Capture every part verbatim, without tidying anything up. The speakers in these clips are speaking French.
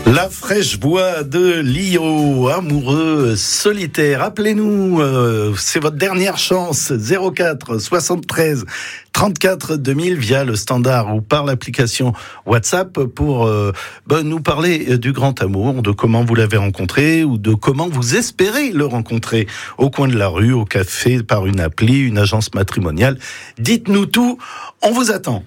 La fraîche voix de Lio, amoureux solitaire. Appelez-nous, euh, c'est votre dernière chance. zéro quatre soixante-treize trente-quatre deux mille via le standard ou par l'application WhatsApp pour euh, ben, nous parler du grand amour, de comment vous l'avez rencontré ou de comment vous espérez le rencontrer au coin de la rue, au café, par une appli, une agence matrimoniale. Dites-nous tout, on vous attend.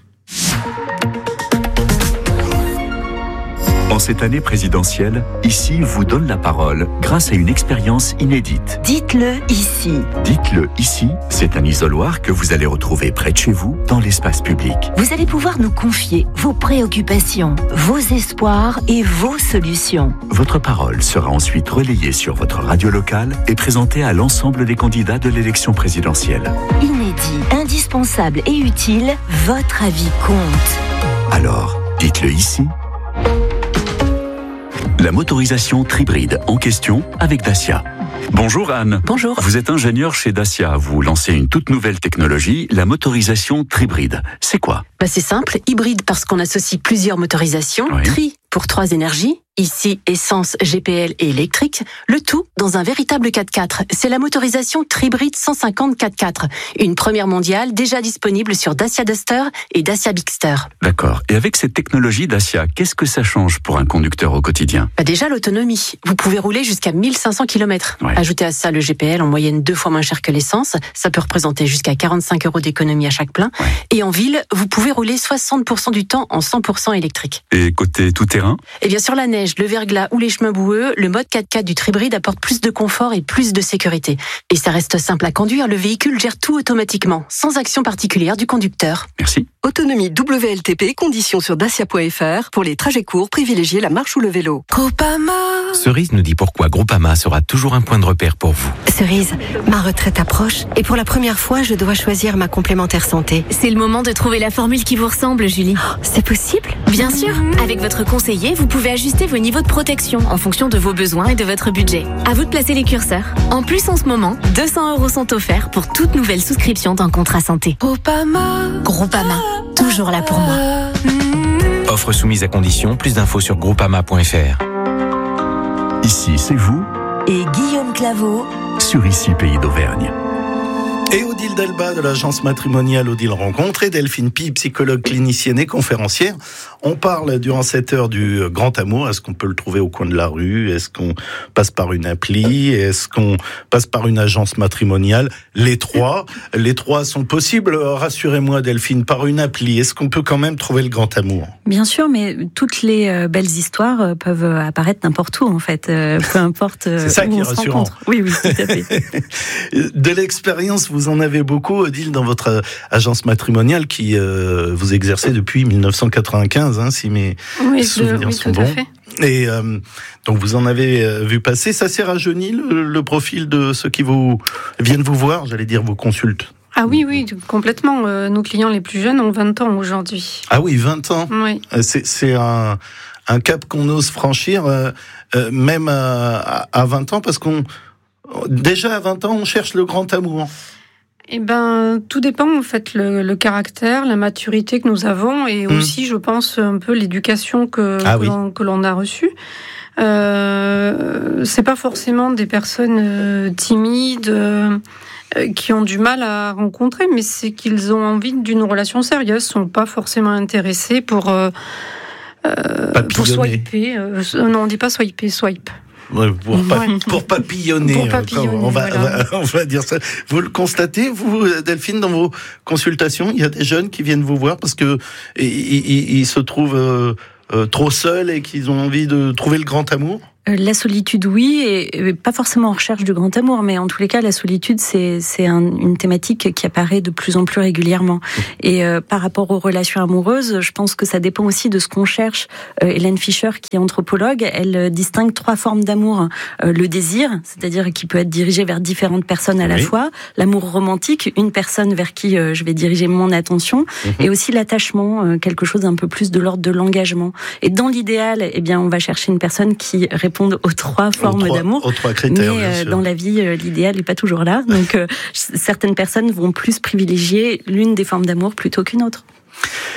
En cette année présidentielle, Ici vous donne la parole grâce à une expérience inédite. Dites-le ici. Dites-le ici, c'est un isoloir que vous allez retrouver près de chez vous, dans l'espace public. Vous allez pouvoir nous confier vos préoccupations, vos espoirs et vos solutions. Votre parole sera ensuite relayée sur votre radio locale et présentée à l'ensemble des candidats de l'élection présidentielle. Inédit, indispensable et utile, votre avis compte. Alors, dites-le ici. La motorisation Tribride en question avec Dacia. Bonjour Anne. Bonjour. Vous êtes ingénieur chez Dacia. Vous lancez une toute nouvelle technologie, la motorisation Tribride. C'est quoi ? Bah c'est simple, hybride parce qu'on associe plusieurs motorisations, Oui. tri pour trois énergies, ici essence, G P L et électrique, le tout dans un véritable quatre-quatre. C'est la motorisation Tribride cent cinquante quatre-quatre, une première mondiale déjà disponible sur Dacia Duster et Dacia Bigster. D'accord. Et avec cette technologie Dacia, qu'est-ce que ça change pour un conducteur au quotidien ? Bah déjà l'autonomie, vous pouvez rouler jusqu'à mille cinq cents kilomètres. Ouais. Ajoutez à ça le G P L en moyenne deux fois moins cher que l'essence, ça peut représenter jusqu'à quarante-cinq euros d'économie à chaque plein. Ouais. Et en ville, vous pouvez rouler soixante pour cent du temps en cent pour cent électrique. Et côté tout-terrain ? Et bien sur la neige, le verglas ou les chemins boueux, le mode quatre-quatre du Tribride apporte plus de confort et plus de sécurité. Et ça reste simple à conduire, le véhicule gère tout automatiquement, sans action particulière du conducteur. Merci. Autonomie W L T P, conditions sur dacia point f r. Pour les trajets courts, privilégiez la marche ou le vélo. Groupama. Cerise nous dit pourquoi Groupama sera toujours un point de repère pour vous. Cerise, ma retraite approche et pour la première fois, je dois choisir ma complémentaire santé. C'est le moment de trouver la formule qui vous ressemble, Julie. Oh, c'est possible ? Bien sûr, avec votre conseiller, vous pouvez ajuster vos niveaux de protection en fonction de vos besoins et de votre budget. À vous de placer les curseurs. En plus, en ce moment, deux cents euros sont offerts pour toute nouvelle souscription d'un contrat santé. Groupama. Groupama, toujours là pour moi. Offre soumise à condition, plus d'infos sur groupama point f r. Ici, c'est vous, Et Guillaume Claveau. sur Ici, Pays d'Auvergne. Et Odile Delba de l'agence matrimoniale Odile Rencontre et Delphine Pi, psychologue clinicienne et conférencière. On parle durant cette heure du grand amour. Est-ce qu'on peut le trouver au coin de la rue ? Est-ce qu'on passe par une appli ? Est-ce qu'on passe par une agence matrimoniale ? Les trois, les trois sont possibles. Rassurez-moi Delphine, par une appli, est-ce qu'on peut quand même trouver le grand amour ? Bien sûr, mais toutes les euh, belles histoires euh, peuvent apparaître n'importe où en fait, euh, peu importe euh, C'est ça où qui est on se rassurant. rencontre. Oui, oui, tout à fait. De l'expérience, vous en avez beaucoup, Odile, dans votre agence matrimoniale qui euh, vous exercez depuis dix-neuf cent quatre-vingt-quinze, hein, si mes Oui, souvenirs de, oui, sont tout à bons. fait. Et euh, donc vous en avez euh, vu passer. Ça s'est rajeuni le, le profil de ceux qui vous viennent vous voir, j'allais dire vous consultent. Ah oui, oui, complètement. Euh, nos clients les plus jeunes ont vingt ans aujourd'hui. Ah oui, vingt ans. Oui. C'est, c'est un, un cap qu'on ose franchir, euh, euh, même à, à vingt ans, parce qu'on déjà à vingt ans, on cherche le grand amour. Eh ben, tout dépend en fait le, le caractère, la maturité que nous avons et mmh. aussi, je pense, un peu l'éducation que ah que, oui. l'on, que l'on a reçue. Euh, c'est pas forcément des personnes euh, timides euh, qui ont du mal à rencontrer, mais c'est qu'ils ont envie d'une relation sérieuse, sont pas forcément intéressés pour euh, euh, pour swiper. Euh, non, on dit pas swiper, swipe. Ouais, pour, pa- pour papillonner, pour papillonner on, va, voilà. on va dire ça. Vous le constatez, vous, Delphine, dans vos consultations, il y a des jeunes qui viennent vous voir parce que ils, ils, ils se trouvent euh, euh, trop seuls et qu'ils ont envie de trouver le grand amour ? La solitude, oui, et pas forcément en recherche du grand amour, mais en tous les cas, la solitude, c'est, c'est un, une thématique qui apparaît de plus en plus régulièrement. Et euh, par rapport aux relations amoureuses, je pense que ça dépend aussi de ce qu'on cherche. Euh, Hélène Fischer, qui est anthropologue, elle distingue trois formes d'amour. Euh, le désir, c'est-à-dire qui peut être dirigé vers différentes personnes à la oui. fois. L'amour romantique, une personne vers qui euh, je vais diriger mon attention. Mmh. Et aussi l'attachement, euh, quelque chose un peu plus de l'ordre de l'engagement. Et dans l'idéal, eh bien, on va chercher une personne qui répond aux trois formes aux trois, d'amour, aux trois critères, mais euh, dans la vie, euh, l'idéal n'est pas toujours là. Donc, euh, certaines personnes vont plus privilégier l'une des formes d'amour plutôt qu'une autre.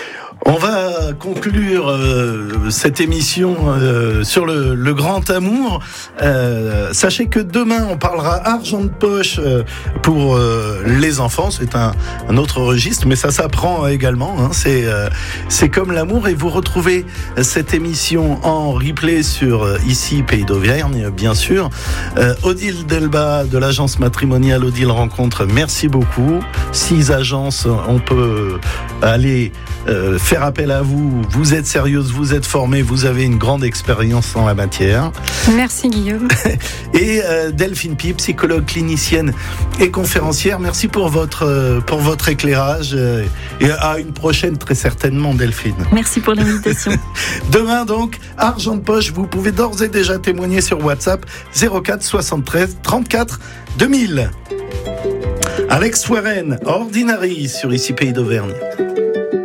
On va conclure euh, cette émission euh, sur le, le grand amour. Euh, sachez que demain, on parlera argent de poche euh, pour euh, les enfants. C'est un, un autre registre, mais ça s'apprend également. Hein. C'est, euh, c'est comme l'amour. Et vous retrouvez cette émission en replay sur euh, ici Pays d'Auvergne, bien sûr. Euh, Odile Delba de l'agence matrimoniale Odile Rencontre, merci beaucoup. Six agences, on peut aller euh, faire appel à vous. Vous êtes sérieuse, vous êtes formée, vous avez une grande expérience en la matière. Merci Guillaume. Et euh, Delphine Pie, psychologue clinicienne et conférencière, merci pour votre, euh, pour votre éclairage euh, et à une prochaine très certainement Delphine. Merci pour l'invitation. Demain donc, argent de poche, vous pouvez d'ores et déjà témoigner sur WhatsApp zéro quatre soixante-treize trente-quatre deux mille. Alex Warren, Ordinary sur ici Pays d'Auvergne.